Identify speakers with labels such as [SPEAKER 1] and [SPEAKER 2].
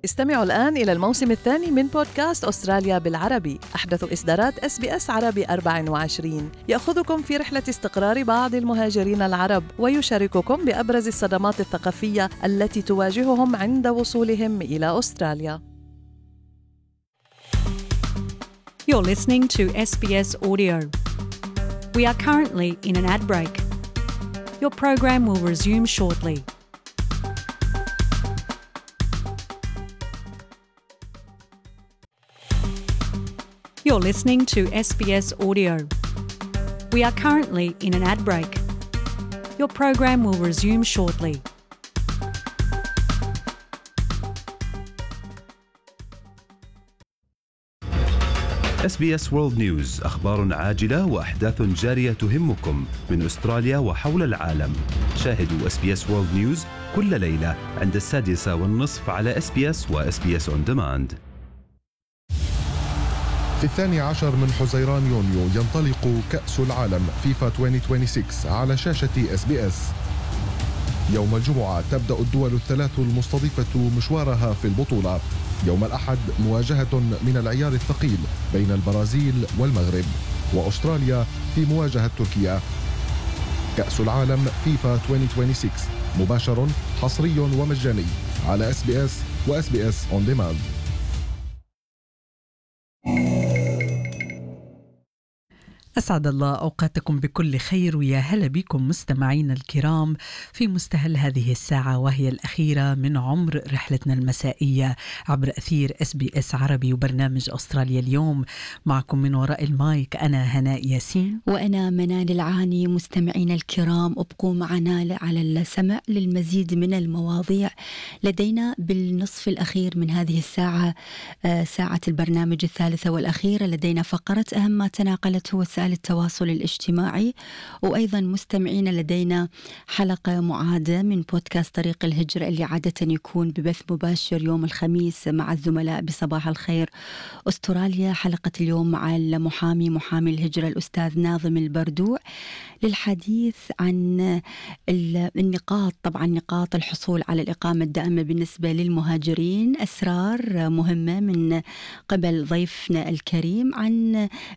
[SPEAKER 1] استمعوا الآن إلى الموسم الثاني من بودكاست أستراليا بالعربي، أحدث إصدارات SBS عربي 24 يأخذكم في رحلة استقرار بعض المهاجرين العرب ويشارككم بأبرز الصدمات الثقافية التي تواجههم عند وصولهم إلى أستراليا.
[SPEAKER 2] You're listening to SBS Audio. We are currently in an ad break. Your program will resume shortly. You're listening to SBS Audio. We are currently in an ad break. Your program will resume shortly.
[SPEAKER 3] SBS World News، أخبار عاجلة وأحداث جارية تهمكم من أستراليا وحول العالم. شاهدوا SBS World News كل ليلة عند 6:30 على SBS و SBS On Demand.
[SPEAKER 4] في 12 من حزيران يونيو ينطلق كأس العالم فيفا 2026 على شاشة SBS. يوم الجمعة تبدأ الدول الثلاث المستضيفة مشوارها في البطولة. يوم الأحد مواجهة من العيار الثقيل بين البرازيل والمغرب، وأستراليا في مواجهة تركيا. كأس العالم فيفا 2026 مباشر حصري ومجاني على SBS و SBS On Demand.
[SPEAKER 5] أسعد الله أوقاتكم بكل خير، ويا هلا بكم مستمعينا الكرام في مستهل هذه الساعة وهي الأخيرة من عمر رحلتنا المسائية عبر أثير SBS عربي وبرنامج أستراليا اليوم. معكم من وراء المايك أنا هناء ياسين
[SPEAKER 6] وأنا منال العاني. مستمعينا الكرام ابقوا معنا على السمع للمزيد من المواضيع لدينا بالنصف الأخير من هذه الساعة، ساعة البرنامج الثالثة والأخيرة. لدينا فقرة أهم ما تناقلته وسائل التواصل الاجتماعي، وأيضا مستمعين لدينا حلقة معادة من بودكاست طريق الهجرة اللي عادة يكون ببث مباشر يوم الخميس مع الزملاء بصباح الخير أستراليا. حلقة اليوم مع محامي الهجرة الأستاذ ناظم البردوع للحديث عن النقاط، طبعا نقاط الحصول على الإقامة الدائمة بالنسبة للمهاجرين. أسرار مهمة من قبل ضيفنا الكريم عن